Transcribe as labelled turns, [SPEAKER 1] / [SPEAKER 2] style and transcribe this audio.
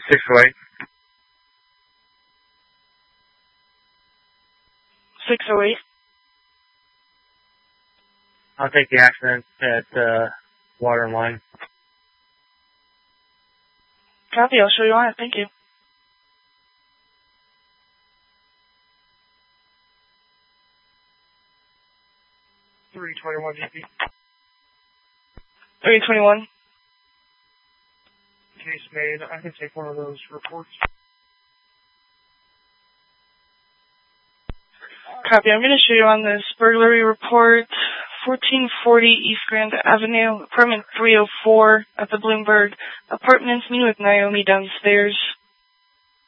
[SPEAKER 1] 608.
[SPEAKER 2] 608.
[SPEAKER 1] I'll take the accident at Water and Line.
[SPEAKER 2] Copy. I'll show you on it. Thank you.
[SPEAKER 3] $321 GP.
[SPEAKER 2] 321.
[SPEAKER 3] Case made. I can take one of those reports.
[SPEAKER 2] Copy. I'm going to show you on this burglary report. 1440 East Grand Avenue, apartment 304 at the Bloomberg Apartments. Meeting with Naomi downstairs.